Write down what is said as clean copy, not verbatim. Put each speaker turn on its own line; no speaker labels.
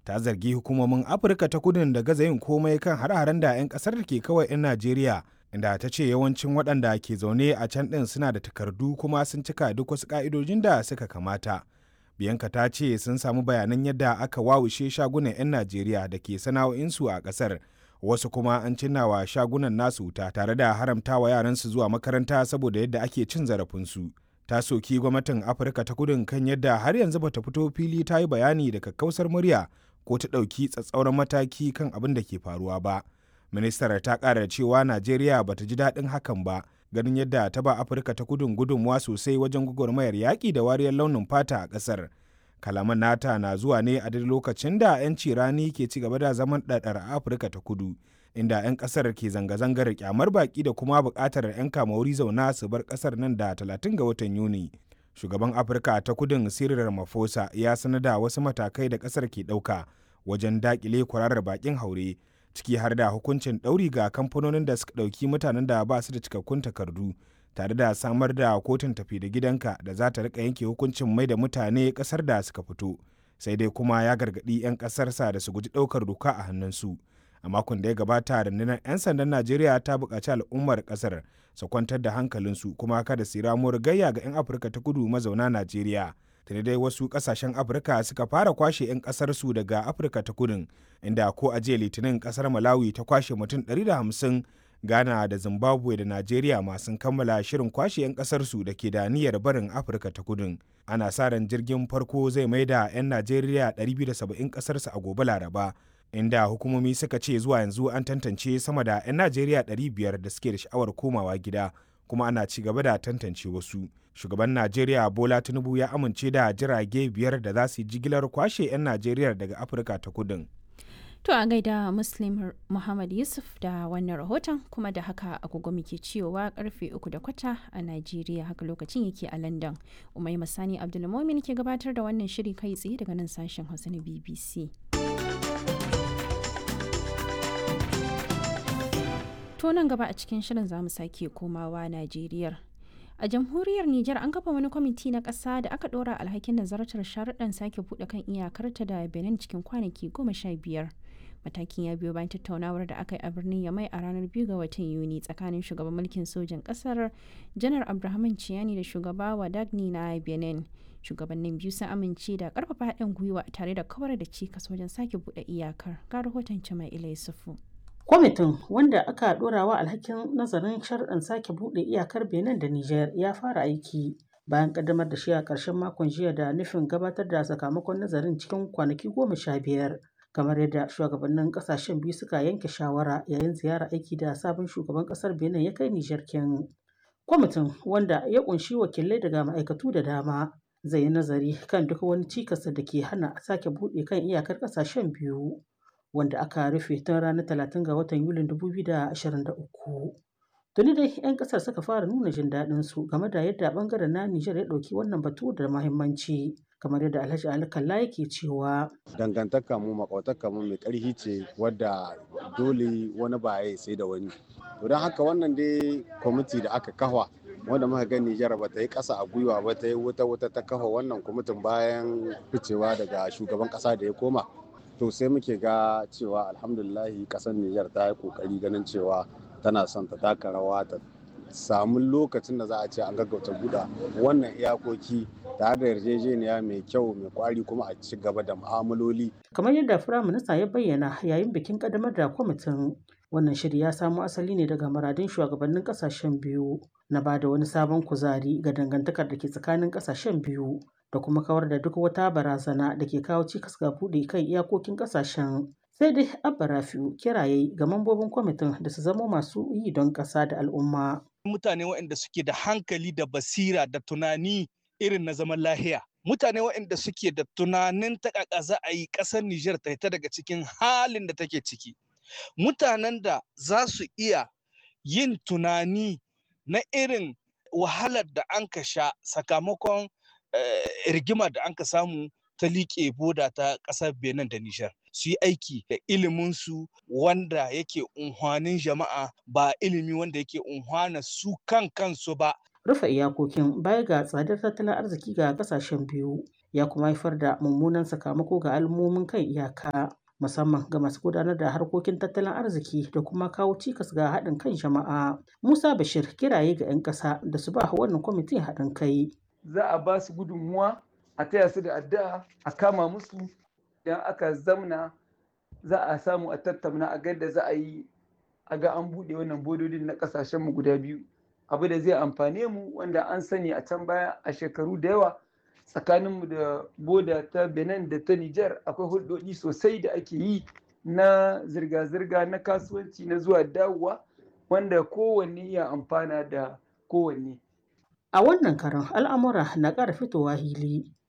ta zargi hukumomin Afirka ta Kudun da gaza yin komai kan hare-haren da 'yan ƙasar ke kawai 'yan Najeriya, inda ta ce yawancin waɗanda ke zaune a can ɗin suna da takardu kuma sun cika duk wasu ƙa'idojin da suka kamata. Bianca ta ce sun samu bayanan yadda aka wawushe shagunan 'yan Najeriya da ke sana'o'insu a ƙasar, wasu kuma an cinnawa shagunan nasu wuta tare da haramtawa yaransu zuwa makaranta saboda yadda ake cin zarafinsu. Ta soki gwamnatin Afirka ta Kudun kan yadda har yanzu bata fito fili ta yi bayani da kakkausar murya ko ta ɗauki tsatsauran mataki kan abin da ke faruwa ba. Ministar ta ƙara da cewa Najeriya bata ji daɗin hakan ba, ganin yadda ta ba Afirka ta Kudun gudunmuwa sosai wajen gwagwarmayar yaƙi da wariyar launin fata a ƙasar. Kalaman nata na zuwa ne a duk lokacin da 'yanci rani ke ci gaba da zaman ɗaɗɗar a Afirka ta Kudu, inda 'yan ƙasar ke zanga-zangar kyamar baƙi da kuma buƙatar 'yan kamauri zauna su bar ƙasar nan da 30 ga watan Yuni. Shugaban Afirka ta Kudun Cyril Ramaphosa ya sanar da wasu matakai da ƙasar ke ɗauka wajen daƙile kwararar baƙin haure, ciki har da hukuncin ɗauri ga kamfanonin da suka ɗauki mutanen da ba su da cikakkun takardu, tare da samar da kotun tafi da gidanka da za ta rika yanke hukuncin mai da mutane ƙasar da suka fito. Sai dai kuma ya gargaɗi 'yan ƙasarsa da su guji ɗaukar doka a hannunsu. A makon da ya gabata, rundunar 'yan sandan Najeriya ta buƙaci al'ummar ƙasar su kwantar da hankalinsu kuma kada su ramuwar gayya ga 'yan Afirka ta Kudu mazauna Najeriya. Tuni dai wasu ƙasashen Afirka suka fara kwashe 'yan ƙasarsu daga Afirka ta Kudun, inda ko a jiya Litinin ƙasar Malawi ta kwashe mutum 150, Ghana da Zimbabwe da Najeriya ma sun kammala shirin kwashe 'yan ƙasarsu da ke da niyyar barin Afirka ta Kudun. Ana sa ran jirgin farko zai maida 'yan Najeriya 270 ƙasarsu a gobe Laraba, inda hukumomi suka ce zuwa yanzu an tantance sama da 'yan Najeriya 500 da suke da sha'awar komawa gida, kuma ana ci gaba da tantance wasu. Shugaban Najeriya Bola Tinubu ya amince da jirage 5 da za su yi jigilar kwashe 'yan Najeriya daga Afirka ta Kudun.
To a gaida Muslim Muhammad Yusuf da wannan rahoton, kuma da haka agogo muke cewa karfe 3:15 a Najeriya, haka lokacin yake a London. Umai Masani Abdulmumin ke gabatar da wannan shiri kai tsaye daga nan sashen Hausa na BBC. To nan gaba a cikin shirin zamu sake komawa Najeriya. A jamhuriyar Nijar an kafa wani kwamiti na ƙasa da aka ɗora alhakin nazartar sharuɗan sake buɗe kan iyakarta da Benin cikin kwanaki 15. Matakin ya biyo bayan tattaunawar da aka yi a birnin Yamai a ranar 2 ga watan Yuni tsakanin shugaban mulkin sojan ƙasar Janar Abdurrahman Ciyani da shugaba Wadagni na Benin. Shugabannin biyu sun amince da ƙarfafa haɗin gwiwa tare da kawar da cikas wajen sake buɗe iyakar. Ga rahoton Jama'ila Yusufu.
Kwamitin, wanda aka ɗorawa alhakin nazarin sharuɗan sake buɗe iyakar Benin da Nijar, ya fara aiki bayan ƙaddamar da shi a ƙarshen makon jiya da nufin gabatar da sakamakon nazarin cikin kwanaki 15, kamar yadda shugabannin ƙasashen biyu suka yanke shawara yayin ziyarar aiki da sabon shugaban ƙasar Benin ya kai Nijar kin. Kwamitin, wanda ya ƙunshi wakilai daga ma'aikatu da dama, zai yi nazari kan duk wani cikas da ke hana sake buɗe kan iyakar ƙasashen biyu, wanda aka rufe tun ranar 30 ga watan Yulin 2023. Tuni dai 'yan ƙasar suka fara nuna jin daɗin su game da yadda ɓangaren na Nijar ya ɗauki wannan batu da muhimmanci, kamar yadda Alhaji Ali Kalla yake cewa.
Dangantaka mu makwataka mu mai ƙarfi ce wadda dole wani ba ya sai da wani. To don haka wannan dai kwamiti da aka kafa wanda muka ga Nijar ba ta yi ƙasa a gwiwa ba, ta yi wuta ta kafa wannan kwamitin bayan ficewa daga shugaban ƙasa da ya koma. To sai muke ga cewa alhamdulillahi kasar Nijar ta yi kokari ganin cewa tana son ta taka rawa ta samu lokacin da za a ce an gaggauta buɗe wannan iyakoki tare da yarjejeniya mai kyau mai kwari kuma a ci gaba da mu'amaloli.
Kamar yadda Firaminista ya bayyana yayin bikin ƙaddamar da kwamitin, wannan shiri ya samo asali ne daga muradun shugabannin ƙasashen biyu na ba da wani sabon kuzari ga dangantakar da ke tsakanin ƙasashen biyu da kuma kawar da duk wata barazana da ke kawo cikas ga buɗe kan iyakokin ƙasashen. Sai dai Abba Rafi'u kiraye ga mambobin kwamitin da su zama masu yi don ƙasa da al'umma.
Mutane waɗanda suke da hankali da basira da tunani irin na zaman lahiya. Mutane waɗanda suke da tunanin ta za a yi ƙasar Nijar ta fita daga cikin halin da take ciki. Mutanen da za su iya yin tunani na irin wahalar da an ka sha sakamakon rigima da an ka samu ta liƙe boda ta ƙasar Benin da Nijar. Su yi aiki da iliminsu wanda yake unhwanin jama'a, ba ilimi wanda yake unhwana su kansu ba.
Rufe iyakokin baya ga tsadar tattalin arziki ga kasashen biyu ya kuma haifar da mummunan sakamako ga al'ummomin kan iyaka, musamman ga masu gudanar da harkokin tattalin arziki da kuma kawo cikas ga haɗin kan jama'a. Musa Bashir kiraye ga 'yan ƙasa da su ba wannan kwamitin haɗin kai.
Za a ba su gudunmuwa, a taya su da addu'a, a kama musu, idan aka zamna za a samu a tattauna a ga da za a yi a ga an buɗe wannan bododin na ƙasashenmu guda biyu. Abu da zai amfane mu wanda an sani a can baya a shekaru da yawa tsakaninmu da boda ta Benin da ta Nijar akwai hulɗoɗi sosai da ake yi na zirga-zirga na kasuwanci na zuwa dawowa wanda kowanne ya amfana da kowanne.
A wannan karon al'amura na ƙara fitowa hili